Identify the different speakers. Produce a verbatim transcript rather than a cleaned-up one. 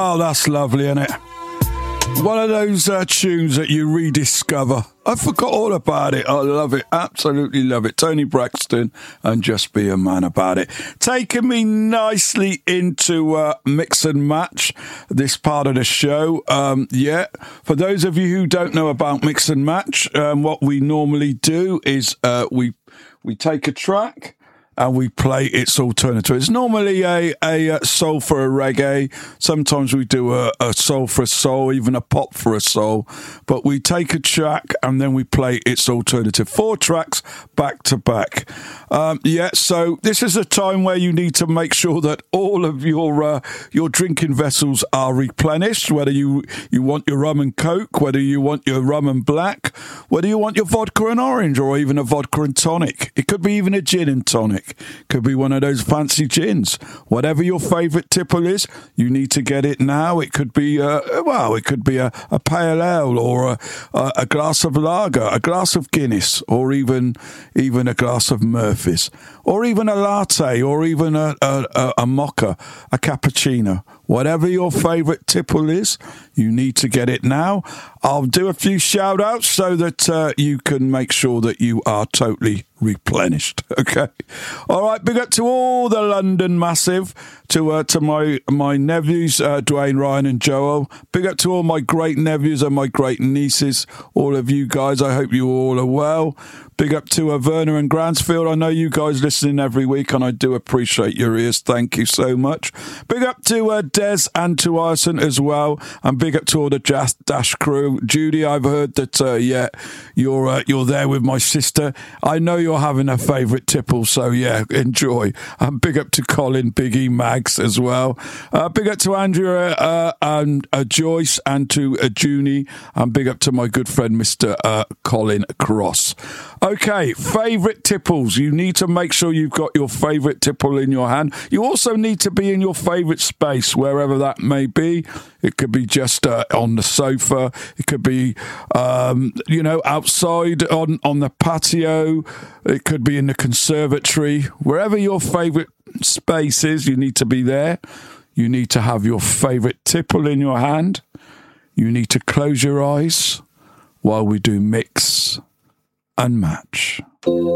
Speaker 1: Oh, that's lovely, isn't it? One of those uh, tunes that you rediscover. I forgot all about it. I love it. Absolutely love it. Tony Braxton and Just Be a Man About It. Taking me nicely into uh, Mix and Match, this part of the show. Um, yeah, for those of you who don't know about Mix and Match, um, what we normally do is uh, we we take a track and we play its alternative. It's normally a, a soul for a reggae. Sometimes we do a, a soul for a soul, even a pop for a soul. But we take a track and then we play its alternative. Four tracks back to back. Um, yeah, so this is a time where you need to make sure that all of your uh, your drinking vessels are replenished, whether you, you want your rum and coke, whether you want your rum and black, whether you want your vodka and orange, or even a vodka and tonic. It could be even a gin and tonic. Could be one of those fancy gins. Whatever your favourite tipple is, you need to get it now. It could be, uh, well, it could be a, a pale ale or a, a, a glass of lager, a glass of Guinness, or even even a glass of Murphy's, or even a latte, or even a, a, a, a mocha, a cappuccino. Whatever your favourite tipple is, you need to get it now. I'll do a few shout outs so that uh, you can make sure that you are totally replenished. Okay. All right. Big up to all the London Massive, to uh, to my my nephews, uh, Dwayne, Ryan and Joel. Big up to all my great nephews and my great nieces. All of you guys, I hope you all are well. Big up to uh, Werner and Gransfield. I know you guys listening every week, and I do appreciate your ears. Thank you so much. Big up to uh, Des and to Arson as well, and big up to all the Jazz Dash crew. Judy, I've heard that uh, yeah, you're uh, you're there with my sister. I know you're having a favourite tipple, so yeah, enjoy. And big up to Colin, Biggie, Mags as well. Uh, big up to Andrea uh, and uh, Joyce, and to uh, Junie, and big up to my good friend Mister Uh, Colin Cross. Okay, favourite tipples. You need to make sure you've got your favourite tipple in your hand. You also need to be in your favourite space, wherever that may be. It could be just uh, on the sofa. It could be, um, you know, outside on, on the patio. It could be in the conservatory. Wherever your favourite space is, you need to be there. You need to have your favourite tipple in your hand. You need to close your eyes while we do Mix and Match.